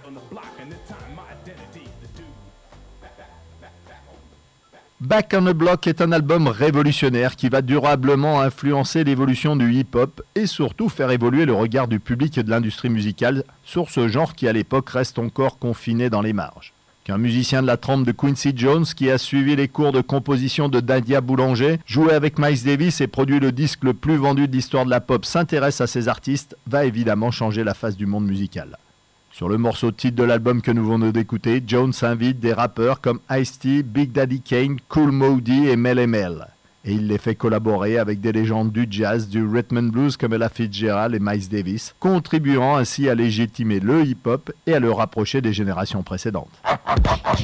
Back on the Block est un album révolutionnaire qui va durablement influencer l'évolution du hip-hop et surtout faire évoluer le regard du public et de l'industrie musicale sur ce genre qui à l'époque reste encore confiné dans les marges. Qu'un musicien de la trempe de Quincy Jones qui a suivi les cours de composition de Nadia Boulanger, joué avec Miles Davis et produit le disque le plus vendu de l'histoire de la pop s'intéresse à ces artistes va évidemment changer la face du monde musical. Sur le morceau titre de l'album que nous venons d'écouter, Jones invite des rappeurs comme Ice-T, Big Daddy Kane, Kool Moe Dee et Melle Mel. Et il les fait collaborer avec des légendes du jazz, du rhythm and blues comme Ella Fitzgerald et Miles Davis, contribuant ainsi à légitimer le hip-hop et à le rapprocher des générations précédentes.